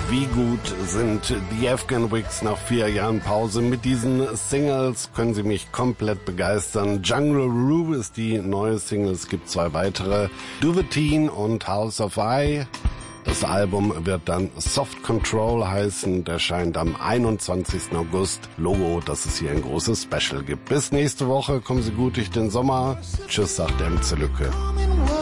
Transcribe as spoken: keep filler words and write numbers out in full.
Wie gut sind die Afghan Wigs nach vier Jahren Pause? Mit diesen Singles können sie mich komplett begeistern. Jungle Rue ist die neue Single, es gibt zwei weitere, Duveteen und House of I. Das Album wird dann Soft Control heißen, der erscheint am einundzwanzigsten August. Logo, dass es hier ein großes Special gibt. Bis nächste Woche, kommen Sie gut durch den Sommer. Tschüss, sagt der M C Lücke.